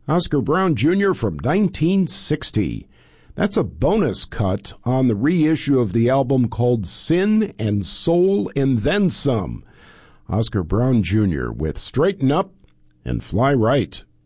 Oscar Brown Jr. from 1960. That's a bonus cut on the reissue of the album called Sin and Soul and Then Some. Oscar Brown Jr. with Straighten Up and Fly Right.